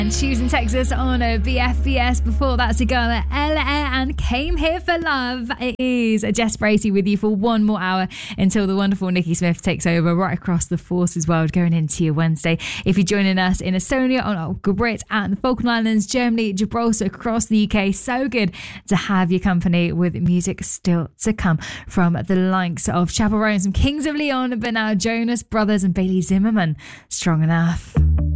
And Shoes in Texas on a BFBS. Before that, Sigala, LA, and Came Here for Love. It is Jess Bracey with you for one more hour until the wonderful Nikki Smith takes over right across the Forces world going into your Wednesday. If you're joining us in Estonia, on Great and the Falkland Islands, Germany, Gibraltar, across the UK, so good to have your company with music still to come from the likes of Chaperone, some Kings of Leon, but now Jonas Brothers and Bailey Zimmerman. Strong Enough.